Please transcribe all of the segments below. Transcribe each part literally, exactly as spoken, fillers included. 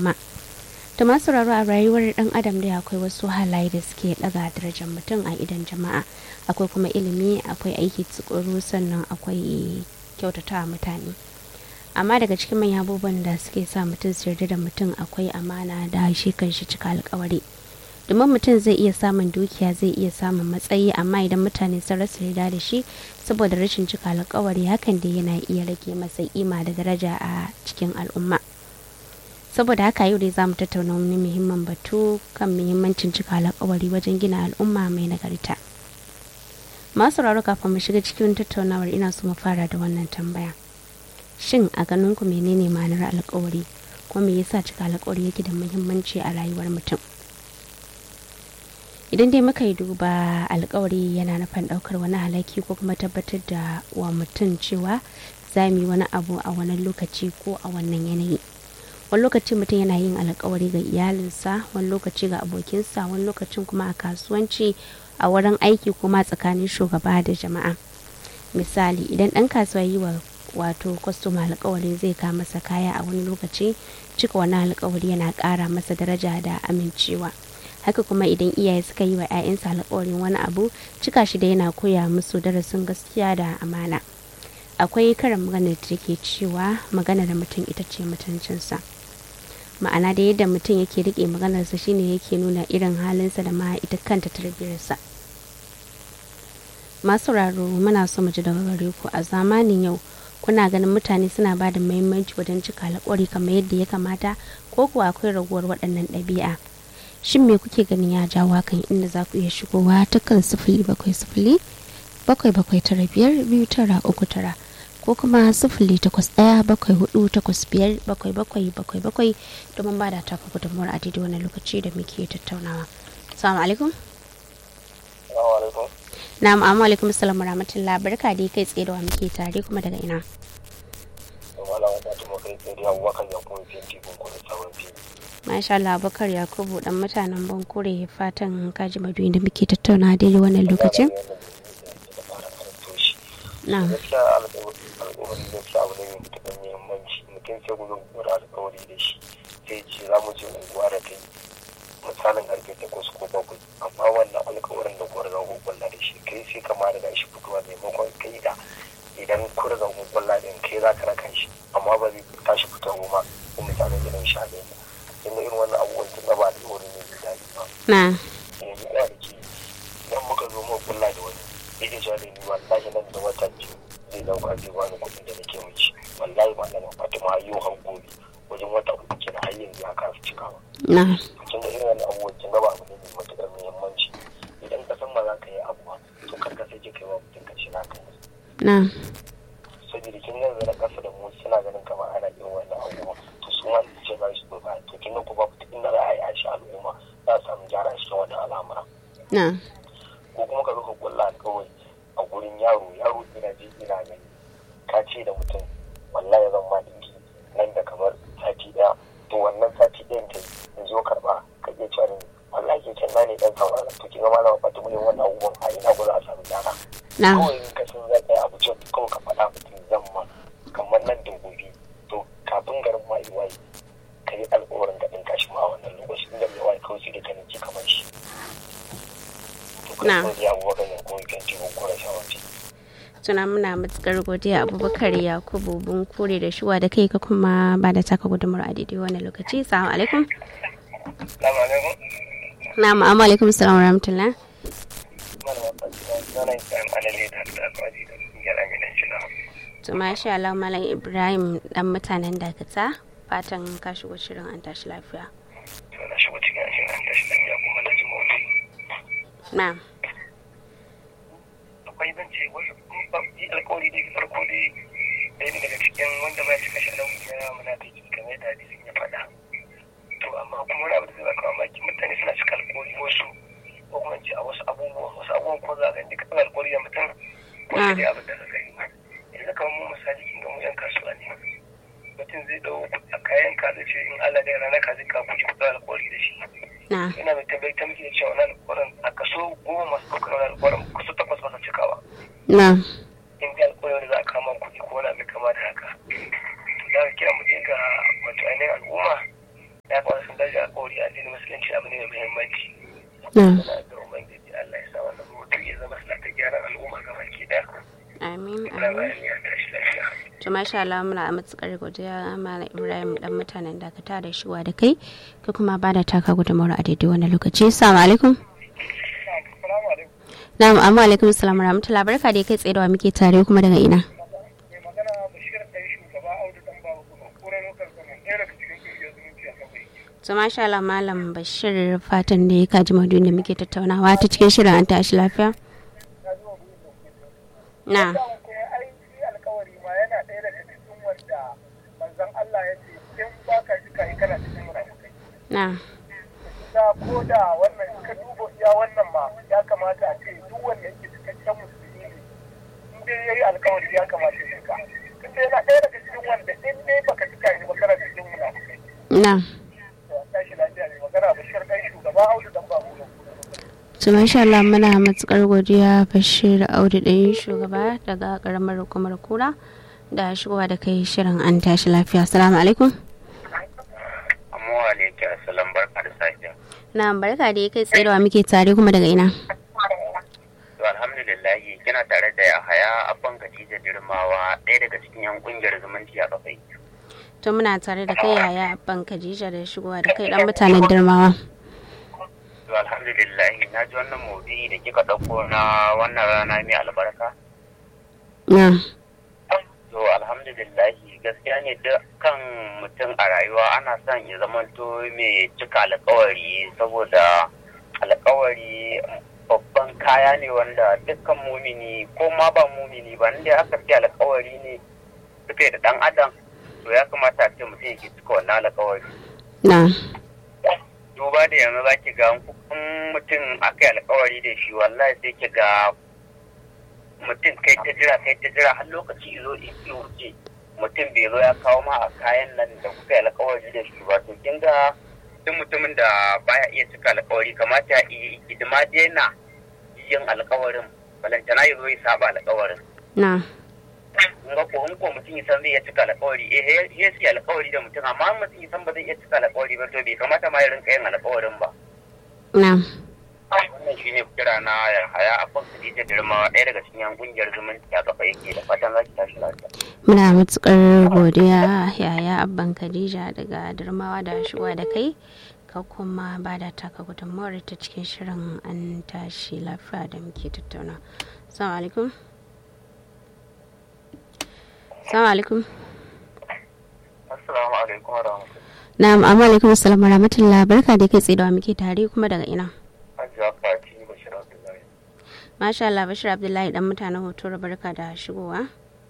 al'umma. Da masu sauraro a rayuwar dan adam da akwai wasu halaye da suke daga darajar mutum a idan jama'a, akwai kuma ilimi, akwai aiki tsukuru, sannan akwai kyautata mutane. Amma daga cikin manyan abubuwan da suke sa mutum su yarda da mutum akwai amana da shi kanshi cika alkawari. Domin mutum zai iya samun dukiya, zai iya samun matsayi, amma idan mutane sun rasa yarda da shi saboda rashin cika alkawari, hakan da yana iya rage masa kima da daraja a cikin al'umma. Saboda haka yau dai za mu tattauna wani muhimmin batu kan muhimmancin cika alkawari wajen gina al'umma mai nagarta. Masu sauraro, kafin mu shiga cikin tattaunawar ina so mu fara da wannan tambaya. Shin a ganin ku menene ma'anar alkawari, kuma me yasa cika alkawari yake da muhimmanci a rayuwar mutum? Idan dai muka yi duba, alkawari yana nufin daukar wani halaki ko kuma tabbatar da wa mutum cewa za mu yi wani abu a wani lokaci ko a wannan yanayi. Wani lokaci mutum yana yin alkawari ga iyalinsa, wani lokaci ga abokinsa, wani lokacin kuma a kasuwanci, a wurin aiki, kuma tsakanin shugaba da jama'a. Misali, idan ɗan kasuwa yi wa wato kwastoma alkawari zai kawo masa kaya a wani lokaci, cika wani alkawari yana ƙara masa daraja da amincewa. Haka kuma idan iyaye suka yi wa 'ya'yansa alkawarin wani abu, cika shi da yana koya musu darasin gaskiya da amana. Akwai karin magana da take cewa magana da mutum ita ce mutuncinsa. Ma'ana da yadda mutum yake rike maganarsa shine yake nuna irin halinsa da ma ita kanta tarbiyarsa. Masu sauraro, muna so mu ji daga gare ku, a zamanin yau kuna ganin mutane suna ba da muhimmanci wajen cika alƙawari kamar yadda ya kamata, ko kuwa akwai raguwar waɗannan ɗabi'a? Shin me kuke ganin ya jawo hakan? Inda za ku iya shigowa ta kan sifili bakwai sifili bakwai bakwai tara biyar biyu tara uku tara, ko kuma sifili takwas ɗaya bakwai hudu takwas biyar bakwai bakwai bakwai bakwai domin ba da taka gudunmuwar a daidai wani lokaci da muke tattaunawa. Assalamu alaikum. Na'am, amma alaikum assalam wa rahmatullah. Barka dai, kai tsaye da wa muke tare kuma daga ina? Masha Allah, Abubakar Yakubu dan mutanen Bankure, fatan kaji maduyin da muke tattauna daidai wannan lokacin. Na'am. Alƙawari gaskiya abu ne mai matuƙar muhimmanci. Mutum sai gudun gura alƙawari da shi sai ce za mu je unguwa da kai misalin karfe takwas ko bakwai, amma wannan alƙawarin da kuwa riga kulla da shi kai sai ka ma riga shi fitowa maimakon kai da idan ku riga kulla din kai za ka raka shi, amma ba zai tashi fitowa ba ko misalin irin sha ɗaya ba. Inda irin wannan abubuwan tun da ba alƙawarin ne zai daɗi ba. Yanzu ina da ke idan muka zo mu kulla da wani yake sha da ni wallahi nan da wata biyu zai dauka zai bani kuɗin da nake wuce. Wallahi ba nan Fatima yau har gobe wajen wata uku kenan har yanzu ya kasa cikawa. Na'am. Kin ga irin wannan abubuwan kin ga ba abu ne mai matuƙar muhimmanci. Idan ka san ba za ka yi abu ba to kar ka sai je kai wa mutum ka ce na kai. Na'am. Saboda kin ga da kasa da mu suna ganin kamar ana irin wannan abubuwa to su ma su ce za su ba to kin ga ku ba inda za a yi a shi al'umma za a samu gyara cikin wannan al'amura. Na'am. Ko kuma ka zo ka kulla alƙawari a gurin yaro yaro ina ji ina gani ka ce da mutum wallahi zan ma dinki nan da kamar sati daya, to wannan sati ɗayan ta in zo karɓa ka iya cewa ne wallahi ke can na ne dan samu to kin ga malama Fatima ne wannan abubuwan a ina ko za a samu gyara. Kawai in ka san za ka yi abu ce kawai ka faɗa mutum zan ma kamar nan da gobe, to kafin garin ma yi waye ka yi alƙawarin da ɗin kashi ma a wannan lokacin da mai waye kawai sai da ka ninki kamar shi. Na'am. Suna muna matukar godiya Abubakar Yakubu Bunkure da shuwa da kai ka kuma ba da taka gudunmar a daidai wannan lokaci. Assalamu alaikum. Na'am, amma alaikum assalam wa rahmatullah. To masha Allah, Malam Ibrahim dan mutanen Dakata, fatan ka shigo shirin an tashi lafiya. Na shigo cikin shirin an tashi lafiya kuma na ji mawuyi. Na'am. Akwai zan ce wasu yi alkawari da farko dai ɗaya daga cikin wanda ba ya cika shaɗan ya muna da jiki kamar yadda hadisin ya faɗa. To amma kuma wani abu da zai baka mamaki mutane suna cika alkawari wasu ko kuma ce a wasu abubuwan wasu abubuwan ko za a gani duka alkawari da mutum ko sai dai abin da ka gani. Yanzu kamar mu misali kin ga mu yan kasuwa ne. Mutum zai ɗau a kayan ka zai ce in Allah da rana ka zai ka kuɗi kuɗin alkawari da shi. Ina mai tabbai ta muke cewa wani alkawarin a kaso goma masu ɗaukar wani alkawarin kaso takwas masa cikawa. In ga alkawarin da za a kama kuɗi ko wani abin kama da haka. To da ka kira mu ga wato ainihin al'umma ya Mm. muna da ubangiji Allah ya sa wannan mutum ya zama suna ta gyara al'umma gaba ki daya. Amin, Ibrahim amin. ya tashi lafiya. To masha Allah muna matukar godiya Malam Ibrahim dan mutanen Dakata da shigowa da kai ka kuma ba da taka gudunmawar a daidai wannan lokaci. Assalamu alaikum. Assalamu alaikum. Na'am, amma alaikum assalam wa rahmatullahi barka da kai tsaye da wa muke tare kuma daga ina. Mai magana Bashir ɗan shugaba Audu dan babu kuma kura lokal zaman ɗaya daga cikin ƙungiyar zumunci a kafai. To masha Allah Malam Bashir fatan da ka ji maudu'in da muke tattaunawa ta cikin shirin an tashi lafiya. Na. kuma ai shi alkawari ma yana ɗaya daga cikin wanda manzon Allah ya ce in ba ka shi kai kana cikin munafukai. Na. Da ko da wannan ka duba iya wannan ma ya kamata a ce duk wanda yake cikakken musulmi ne in dai yayi alkawari ya kamata ya cika. Tunda yana ɗaya daga cikin wanda in dai baka cika shi ba kana cikin munafukai. Na. To a tashi lafiya ne magana Bashir ɗan shugaba Audu dan babu kuma. To masha Allah muna matukar godiya Bashir Audu ɗin shugaba daga karamar hukumar Kura da shigowa da kai shirin an tashi lafiya. Assalamu alaikum. Amma wa alaikum assalam barka da safiya. Na barka da kai tsaye da wa muke tare kuma daga ina. To alhamdulillah kina tare da Yahaya Abban Khadija Dirmawa ɗaya daga cikin yan kungiyar zumunci a kafai. To muna tare da kai yaya Abban Khadija da shigowa da kai dan mutanen Dirmawa. To alhamdulillah na ji wannan maudu'i da kika ɗauko na wannan rana mai albarka. Na. To alhamdulillah gaskiya ne dukkan mutum a rayuwa ana son ya zamanto mai cika alkawari saboda alkawari babban kaya ne wanda dukkan mumini ko ma ba mumini ba inda aka ce alkawari ne suke da dan adam to ya kamata a ce mutum yake cika wannan alkawari. Na. Duba da yanzu za ki ga in mutum aka yi alkawari da shi wallahi sai ki ga mutum kai ta jira kai ta jira har lokaci zo in wuce mutum bai zo ya kawo ma a kayan nan da kuka yi alkawari da shi ba to kin ga duk mutumin da baya iya cika alkawari kamata ya yi hidima daina yin alkawarin balantana ya zo ya saba alkawarin. Na. in ga ko in ko mutum ya san zai iya cika alkawari eh ya yi alkawari da mutum amma mutum ya san ba zai iya cika alkawari ba to bai kamata ma ya rinka yin alkawarin ba. Na. Wannan shi ne kira na Yahaya Abban Khadija Dirmawa ɗaya daga cikin yan kungiyar zumunci a kafa yake da fatan za ki tashi lafiya. Muna matukar godiya yaya Abban Khadija daga Dirmawa da shigowa da kai ka kuma ba da taka gudunmawar ta cikin shirin an tashi lafiya da muke tattauna. Assalamu alaikum. Assalamu alaikum. Assalamu alaikum wa rahmatullahi. Na'am, amma alaikum assalam wa rahmatullahi barka da kai tsaye da wa muke tare kuma daga ina. Hajiya Fati Bashir Abdullahi. Masha Allah Bashir Abdullahi dan mutanen Hotoro barka da shigowa.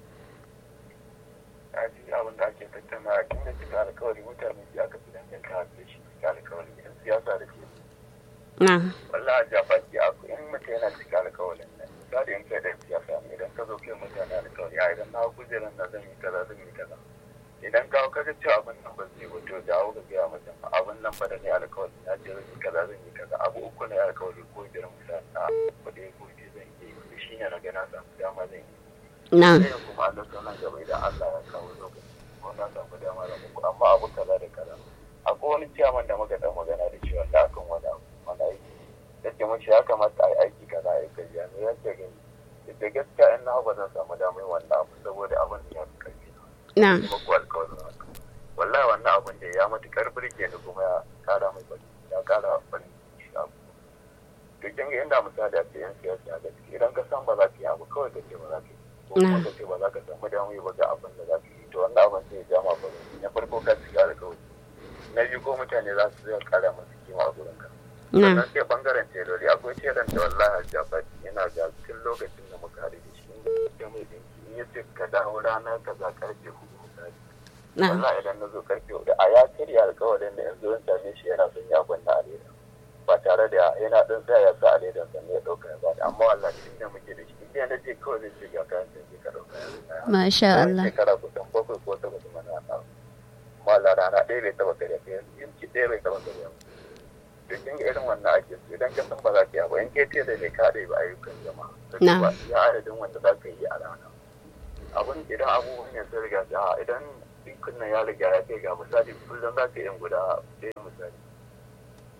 Na ji abin da ake tattauna a cikin cikin alkawari mutane ya aka fi danganta da shi cikin alkawari yan siyasa da ke. Na. Wallahi Hajiya Fati aku in mutum yana cikin alkawarin nan misali in kai da siyasa ne idan ka zo kai mutane alkawari a idan na kujerar na zan yi kaza zan yi kaza. Idan ka kaga cewa abin nan ba zai wato dawo ga gaya mutum abin nan ba da ne alkawari na ce zan yi kaza zan yi kaza abu uku ne alkawari ko biyar misali na kuɗi ko ce zan yi shi ne na ga na samu dama zan yi. Na. Sai kuma Allah sanan gaba idan Allah ya kawo lokaci ko na samu dama zan muku amma abu kaza da kaza. Akwai wani ciyaman da muka dan magana da shi wanda akan wani abu wani aiki. Yake mace ya kamata a yi aiki kaza a yi kaza ne ya ce gani. Da gaskiya in na ba zan samu damar wannan abu saboda abin da ya fi karfi. Na. Wallahi wannan abin da ya matukar birge ni kuma ya kara mai bari ya kara bari shi abu to kin ga inda misali a ce yan siyasa da gaske idan ka san ba za ka yi abu kawai ka ce ba za ka yi ko kuma ka ce ba za ka samu damar ba ga abin da za ka yi to wannan abin sai ya ja ma bari na farko ka ci da kawai na biyu ko mutane za su zai kara masu kima a gurin ka sannan sai bangaren teloli akwai telan da wallahi Hajiya Fati yana ga tun lokacin da muka haɗu da shi in mai dinki in ya ce ka dawo ranar kaza karfe hudu misali wallahi idan na zo karfe hudu a ya karya alkawarin da yanzu in same shi yana son ya gwanna a leda ba tare da yana ɗan tsaya ya sa a ledan sannan ya ɗauka ya bada amma wallahi inda muke da shi inda na ce kawai zai ce ga kayan sai ka ɗauka ya bada Masha Allah. shekara kusan bakwai ko takwas mana na mala rana ɗaya bai taɓa karya kai yanki ɗaya bai taɓa karya to kin ga irin wannan ake so idan ka san ba za ka yi ba in ke ce da ne ka ɗaya ba ayyukan jama'a ba ya adadin wanda za ka yi a rana abun idan abubuwan ne sun riga a idan dinkin nan ya riga ya kai ga misali kullum za ka yi guda ɗaya misali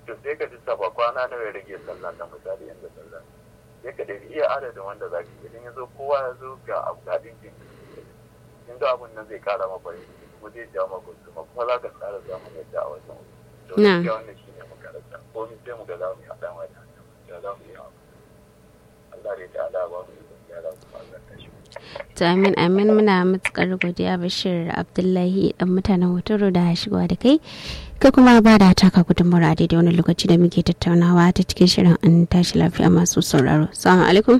to sai ka lissafa kwana nawa ya rage sallah na misali yanda sallah sai ka dabi iya adadin wanda za ka yi idan ya zo kowa ya zo ga abu ga ɗinkin in ga abin nan zai kara maka kuma zai jawo maka kuma kuma za ka tsara samun yadda a wajen wuri to gaskiya wannan shi ne makaranta ko ni sai mu ga za mu yi haɗa ma da hanyar za mu yi haɗa Allah dai ta ala ba mu yi gyara kuma Allah ta shi. To amin amin muna matukar godiya Bashir Abdullahi dan mutanen Hotoro da shigowa da kai ka kuma ba da taka gudunmawar a daidai wani lokaci da muke tattaunawa ta cikin shirin an tashi lafiya masu sauraro. Assalamu alaikum.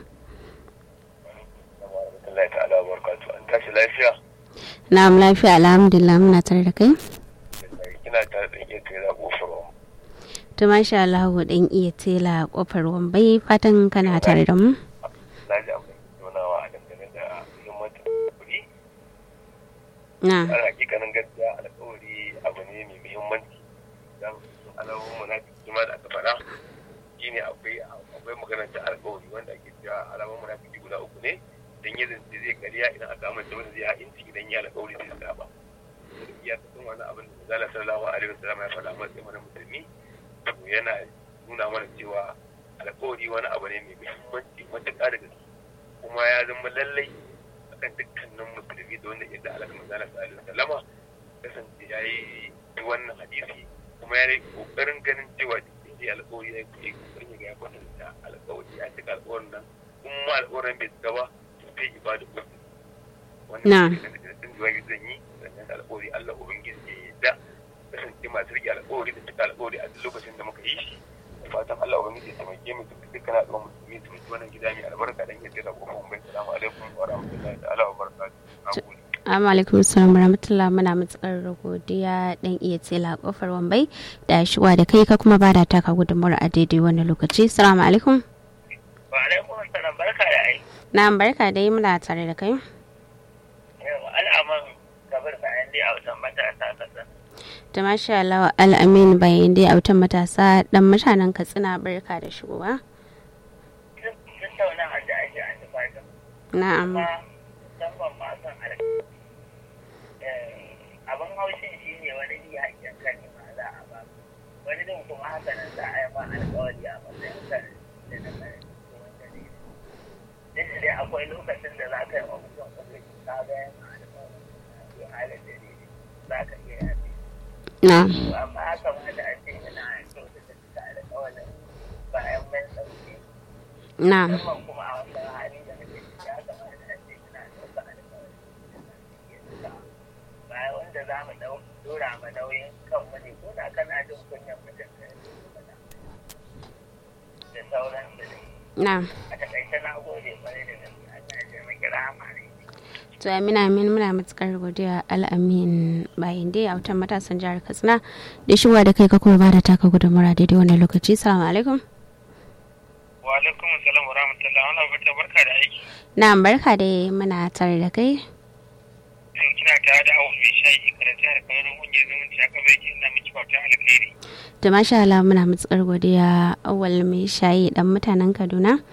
Allah ta'ala barkatu an tashi lafiya. Na'am lafiya alhamdulillah muna tare da kai. Kina tare da iya tela kofar wambai. To masha Allah dan iya tela kofar wambai fatan kana tare da mu. Na. A hakikanin gaskiya alƙawari abu ne mai muhimmanci don alamun munafiki ma da aka faɗa shine akwai akwai maganar da alƙawari wanda ake cewa alamun munafiki guda uku ne dan yin zai zai kariya idan aka amince wanda zai ha'inci idan ya alƙawari zai saba ya kasan wani abin da zalla sallallahu alaihi wasallam ya faɗa mana sai mana musulmi to yana nuna mana cewa alƙawari wani abu ne mai muhimmanci matuƙa da gaske kuma ya zama lallai kan dukkanin musulmi da wanda yadda alaƙa manzana sallallahu alaihi wasallama kasance ya yi wannan hadisi kuma ya yi ƙoƙarin ganin cewa cikin alƙawari ya yi ƙoƙarin ya kwatanta alƙawari ya cika alƙawarin nan kuma alƙawarin bai cika ba sai ibadu kuma wannan shi ne da tun jiwa zan yi sannan alƙawari Allah ubangiji ya yadda kasance masu riƙe alƙawari da cika alƙawari a duk lokacin da muka yi shi fatan Allah ubangiji ya taimake mu dukkan al'umma musulmi su mutu wannan gida mai albarka dan yadda da kuma mun assalamu alaikum wa rahmatullahi ta'ala wa barakatuh. Assalamu alaikum assalamu warahmatullahi muna matsakar godiya dan iya tsela kofar wambai da shiwa da kai ka kuma bada taka gudunmuwar a daidai wannan lokaci. Assalamu alaikum. Wa alaikum assalam barka da ai. Na'am barka dai muna tare da kai. Yawa al'aman gabar bayan dai a wasan matasa kasa. Da masha Allah al'amin bayan dai a wutan matasa dan mutanen Katsina barka da shigowa. Tattauna da ake an tafi. Na'am. Musamman ma san alƙawari. Abin haushin shi ne wani biya hakkin kan ma za a ba. Wani din kuma haka nan za a yi ma alƙawari a matsayin kan da na mai wanda ne. Duk da dai akwai lokacin da za ka yi wa mutum kuɗi ka ga yana alƙawari halin da ne za ka iya yafi. Na'am. Amma haka ma da ake yana kyautata cika alƙawarin bayan mai sauki. Na'am. Musamman kuma a wannan hali da nake ciki ya kamata a ce muna ɗauka alƙawari bayan wanda za mu ɗora ma nauyin kanmu ne ko da kana jin kunyan mutum da sauran su ne. Na'am. A taƙaice na gode ƙwarai da gaske a ƙarshe mai kira amare. To Amina Amin muna matukar godiya al'amin bayan dai a wutan matasan jihar Katsina da shigowa da kai ka kuma bada taka gudunmuwar daidai wannan lokaci. Assalamu alaikum. Wa alaikum assalam wa rahmatullahi wa barakatuh barka da aiki. Na'am barka dai muna tare da kai. Kina tare da Awul mai shayi karanta da kawanan kungiyar zumunci a kabai ina miki fata alkhairi. Da masha Allah muna matukar godiya Awul mai shayi dan mutanen Kaduna.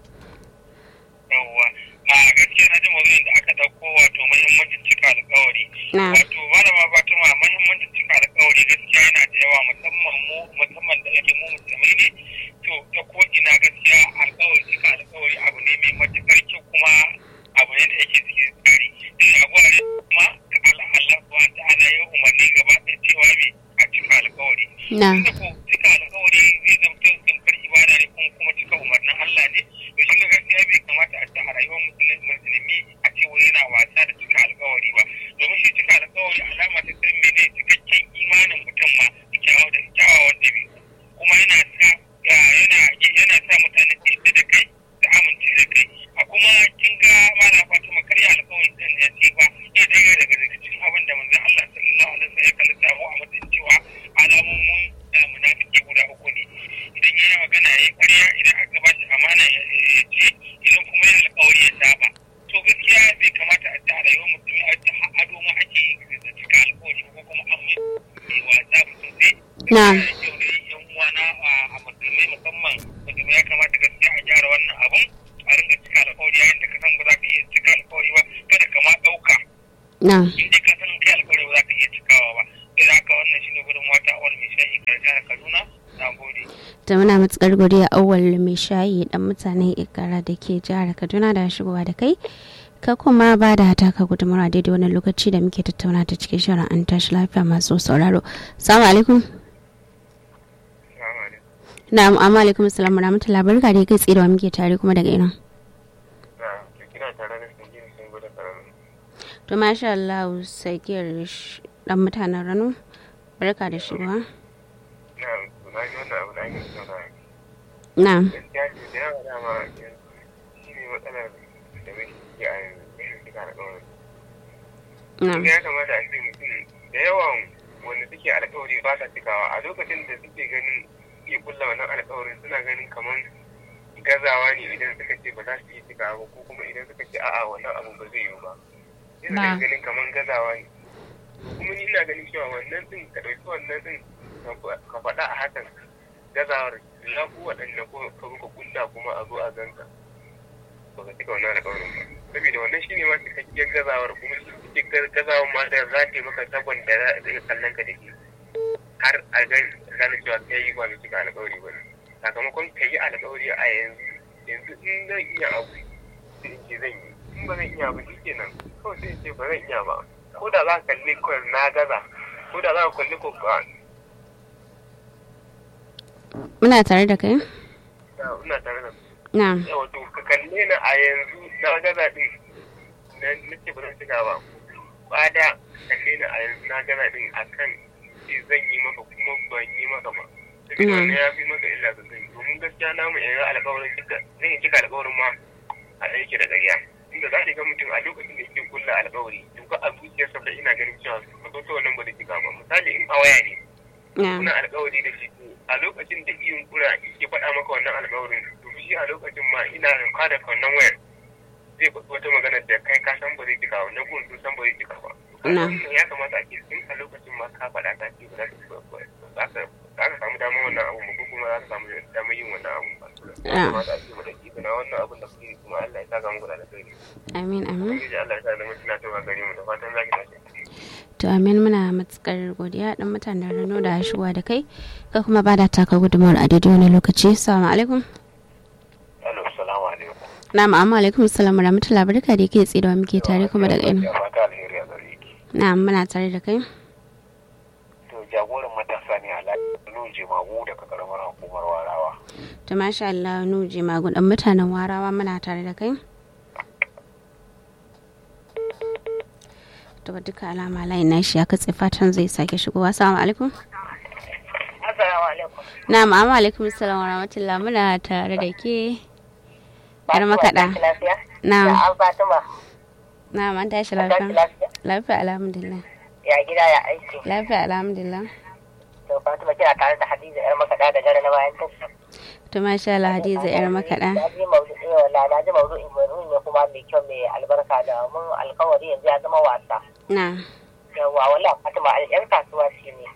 Yawwa a gaskiya na ji maudu'in da aka dauko wato muhimmancin cika alkawari. Wato malama Fatima muhimmancin cika alkawari gaskiya yana da yawa musamman mu musamman da ake mu musulmai ne. To ta ko ina gaskiya alkawari cika alkawari abu ne mai matukar kyau kuma abu ne da yake cikin tsari. Din abuwa ne kuma Allah Allah wa ta'ala ya umarni gaba ɗaya cewa me a cika alkawari. Tunda ko cika alkawari zai zamto tamkar ibada ne kuma kuma cika umarnin Allah ne. To shi ga gaskiya bai kamata a ce a rayuwar musulmi a ce wani yana wasa da cika alkawari ba. Domin shi cika alkawari alama ta san mene cikakken imanin mutum ma da kyawawan ɗabi'u. Kuma yana sa yana yana sa mutane su yadda da kai da amince da kai. A kuma kin ga mala Fatima karya alkawari din ya ce ba ya daga daga cikin abin da manzon Allah sallallahu alaihi wasallam ya kallata mu a matsayin cewa alamomin da munafiki guda uku ne. Idan yana magana ya karya idan aka ba shi amana ya ce idan kuma ya alkawari ya saba. To gaskiya bai kamata a ta rayuwar mutum a ta ado ma ake da cika alkawari ko kuma an mai wasa sosai. Na'am. Yan uwana a musulmai musamman mutum ya kamata gaskiya a gyara wannan abun a ringa cika alkawari yayin da ka san ba za ka iya cika alkawari ba kada ka ma ɗauka. Na'am. In dai ka san kai alkawari ba za ka iya cikawa ba. Sai haka wannan shine gudun wata awal mai shayi karkara Kaduna. Na gode. da muna matukar godiya awwal mai shayi dan mutanen Ikara da ke jihar Kaduna da shigowa da kai ka kuma ba da taka gudunmawa daidai wannan lokaci da muke tattauna ta cikin shirin an tashi lafiya masu sauraro. Assalamu alaikum. Na'am, amma alaikum assalam wa rahmatullahi barka da kai tsira muke tare kuma daga ina. To masha Allah Sagir dan mutanen Rano barka da shigowa. Na'am. Na'am. Ya kamata a ce mutum da yawan wanda suke alƙawari ba sa cikawa a lokacin da suke ganin iya kulla wannan alƙawarin suna ganin kamar gazawa ne idan suka ce ba za su yi cikawa ko kuma idan suka ce a'a wannan abu ba zai yiwu ba. Ina ganin kamar gazawa ne. Kuma ni ina ganin cewa wannan din ka ɗauki wannan din ka faɗa a hakan gazawar ya ku waɗanda ko ka ruka kulla kuma a zo a ganka ba ka cika wannan alƙawarin ba. Saboda wannan shine ma cikakkiyar gazawar kuma shi gazawar ma da za ta yi maka sabon da za a iya kallon ka da ke har a gane cewa kai yi ba mai cika alƙawari ba. Sakamakon ka yi alƙawari a yanzu yanzu in zan iya abu sai in ce zan yi in ba zan iya ba shi kenan kawai sai in ce ba zan iya ba ko da za ka kalli kawai na gaza ko da za ka kalli ko ba. Muna tare da kai? Ina tare da Na'am. Yawa to ka kalle ni a yanzu na gaza din na nace ba zan cika ba. Ba da kalle ni a yanzu na gaza din akan ce zan yi maka kuma ban yi maka ba. Saboda wannan ya fi maka illa ga kai domin gaskiya namu yanzu alƙawarin cika zan yi cika alƙawarin ma a aiki da ƙarya. Inda za ka ga mutum a lokacin da yake kulla alƙawari to ka a zuciyarsa da ina ganin cewa ka zo ta wannan ba da cika ba. Misali in a waya ne. Kuna alƙawari da shi a lokacin da iyin kura ke faɗa maka wannan alƙawarin to shi a lokacin ma ina rinka da wannan wayar zai faɗi wata magana da kai ka san ba zai cika ba na gun sun san ba zai cika ba. Ya kamata a ke tun a lokacin ma ka faɗa ta ce ba za ka samu damar wannan abu ko kuma za ka samu damar yin wannan abu ba. Ya kamata a ce mu da kika na wannan abun da kuke kuma Allah ya saka muku da alƙairi. Amin amin. Allah ya sa da mutuna ta gare mu da fatan za ki tashi. To amin muna matukar godiya dan mutanen Rano da shigowa da kai ka kuma ba da taka gudunmawar a daidai wani lokaci. Assalamu alaikum. Hello, assalamu alaikum. Na'am, amma alaikum assalam warahmatullahi barka da yake tsidawa muke tare kuma daga ina. Na'am, muna tare da kai. To jagoran matasa ne Alhaji Nuje Magu daga karamar hukumar Warawa. To masha Allah Nuje Magu dan mutanen Warawa muna tare da kai. To duka alama layin nashi ya katse fatan zai sake shigowa. Assalamu alaikum. Assalamu alaikum. Na'am, amma alaikum assalam warahmatullahi muna tare da ke. Yar makaɗa. Na'am. Ya Fatima. Na'am, an tashi lafiya. Lafiya alhamdulillah. Ya gida ya aiki. Lafiya alhamdulillah. To Fatima kina tare da Hadiza yar makaɗa da gare na bayan tasha. To masha Allah Hadiza yar makaɗa. Na ji maudu'i wallahi na ji maudu'in maudu'in ne kuma mai kyau mai albarka da mun alƙawari yanzu ya zama wasa. Na. Yawwa wallahi Fatima yan kasuwa shi ne.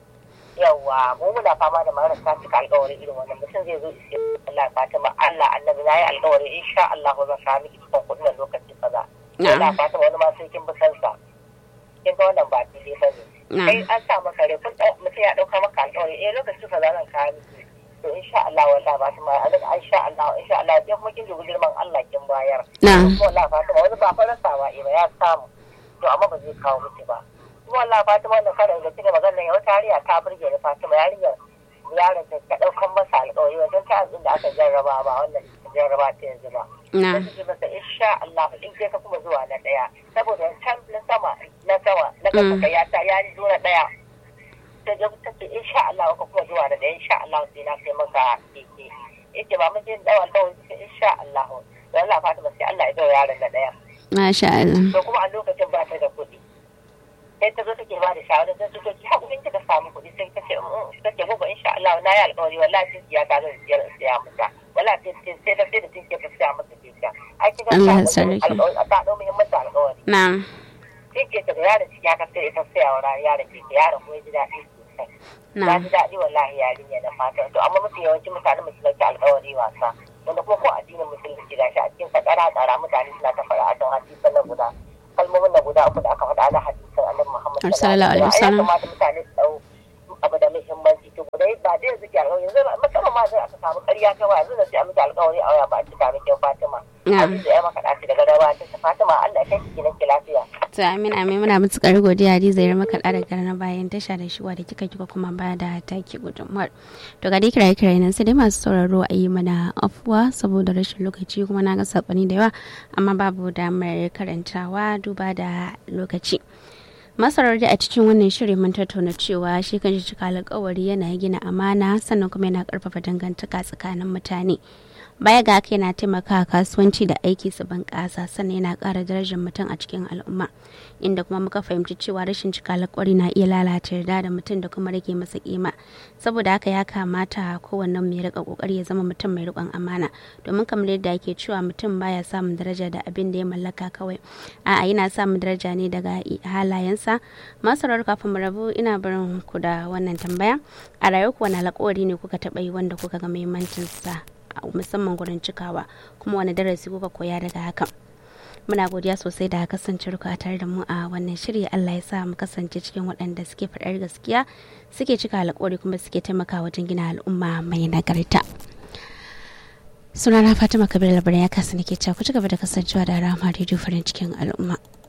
Yawwa mu muna fama da marasa cika alƙawari irin wannan mutum zai zo isi wallahi Fatima Allah annabi na yi alƙawari insha Allah zan samu ki cikin kuɗin lokaci kaza. Wallahi Fatima wani ma sai kin bi sansa. Kin ga wannan ba daidai ba ne. Kai an sa maka rai kun mutum ya ɗauka maka alƙawari eh lokaci kaza zan kawo miki. To insha Allah wallahi Fatima Allah insha Allah insha Allah sai kuma kin dubi girman Allah kin bayar. Wallahi Fatima wani ba fa rasawa ba ya samu. To amma ba zai kawo miki ba kuma wallahi Fatima wannan karin da kike magana ya wata yarinya ta burge ni Fatima yarinyar yaron ta ta daukan masa alƙawari wajen ta abin da aka jarraba ba wannan jarraba ta yanzu ba na sai masa insha Allah in kai ka kuma zuwa na daya saboda can na sama na sama na kasa ya ta ya zo na daya ta ga ta ce insha Allah ka kuma zuwa na daya insha Allah sai na kai maka keke yake ba mun je dawa alƙawari insha Allah wallahi Fatima sai Allah ya dawo yaron na daya. Masha Allah. To kuma a lokacin ba ta da kuɗi. Sai ta zo take ba da shawara ta zo ki haƙurin ki da samu kuɗi sai ta ce ta ce gobe insha Allah na yi alƙawari wallahi sai ya ta zan siyar siya mata. Wallahi sai sai da sai da take ta siya mata kika. Ai kika Allah sarki. Alƙawari ta dau muhimmanci alƙawari. Na'am. Sai ke ta yaron ki ya ka sai ta siya wa yaron ki yaron ko ji daɗi sosai. Na ji daɗi wallahi yarinya da fatan to amma mafi yawancin mutane musu dauki alƙawari wasa. Wanda kuma ko addinin musulunci gashi a cikin sakara tsara mutane suna ta fara a kan hadisi na guda kalmomin na guda uku da aka faɗa na hadisin annabi Muhammad sallallahu alaihi wasallam ya kamata mutane su dau abu da muhimmanci to guda ba dai yanzu ke alƙawari yanzu musamman ma ya kai wa yanzu da sai a miki alƙawari a waya ba a cika miki Fatima. Abin da ya maka ɗaci daga rawa ta Fatima Allah kai ki nake lafiya. To amin amin muna mutukar godiya Hadiza yar maka da na bayan tasha da shiwa da kika kika kuma ba da taki gudunmuwar. To ga dai kiraye kiraye nan sai dai masu sauraro a yi mana afuwa saboda rashin lokaci kuma na ga sakonni da yawa amma babu damar karantawa duba da lokaci. Masarar da a cikin wannan shirin mun tattauna cewa shi kan shi cika alƙawari yana gina amana sannan kuma yana ƙarfafa dangantaka tsakanin mutane. Baya ga haka yana taimakawa kasuwanci da aiki su bunƙasa sannan yana ƙara darajar mutum a cikin al'umma inda kuma muka fahimci cewa rashin cika alƙawari na iya lalata yarda da mutum da kuma rage masa kima saboda haka ya kamata kowannen mai rika kokari ya zama mutum mai riƙon amana domin kamar yadda ake cewa mutum baya samun daraja da abin da ya mallaka kawai a'a yana samun daraja ne daga halayensa. Masarar kafin mu rabu ina barin ku da wannan tambaya a rayuwa wani alƙawari ne kuka taɓa yi wanda kuka ga muhimmancin sa musamman gurin cikawa kuma wani darasi kuka koya daga hakan. Muna godiya sosai da kasancewar ku tare da mu a wannan shiri. Allah ya sa mu kasance cikin waɗanda suke faɗar gaskiya suke cika alƙawari kuma suke taimakawa wajen gina al'umma mai nagarta. Sunana Fatima Kabir Labaran ya kasa nake cewa ku ci gaba da kasancewa da Rahama Radio farin cikin al'umma.